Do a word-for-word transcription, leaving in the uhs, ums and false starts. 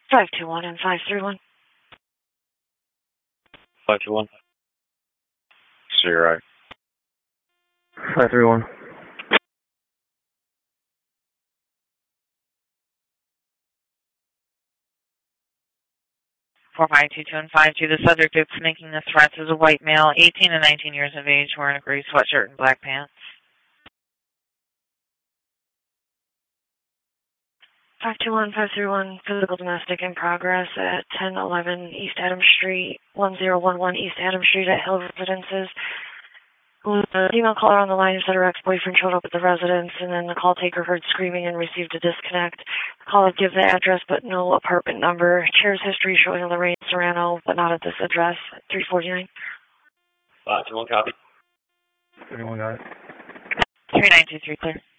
five two one and five three one. five two one. So you're right. five three one. four five two two and five two. The subject is making the threats is a white male, eighteen to nineteen years of age, wearing a gray sweatshirt and black pants. five two one, five three one, physical domestic in progress at ten eleven East Adams Street, one zero one one East Adams Street at Hill Residences. The female caller on the line said her ex-boyfriend showed up at the residence, and then the call taker heard screaming and received a disconnect. The caller gives the address but no apartment number. Shares history showing Lorraine Serrano, but not at this address, three forty-nine. five two one, copy. Anyone got it? three nine two three, clear.